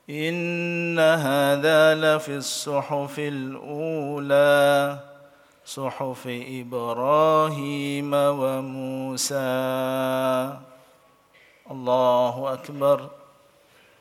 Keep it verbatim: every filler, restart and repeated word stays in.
إن هذا لفي الصحف الأولى صحف إبراهيم وموسى. الله أكبر.